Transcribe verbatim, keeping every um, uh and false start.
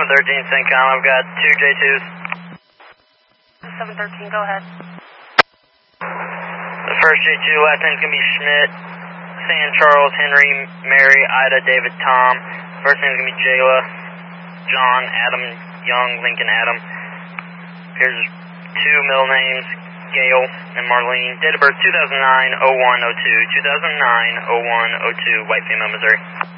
seven thirteen, CENTCOM. I've got two J twos. seven thirteen, go ahead. The first J two, last name's going to be Schmidt. San Charles, Henry, Mary, Ida, David, Tom. First name's going to be Jayla, John, Adam, Young, Lincoln, Adam. Here's two middle names, Gail and Marlene. Date of birth two thousand nine oh one oh two. two thousand nine oh one oh two, white female, Missouri.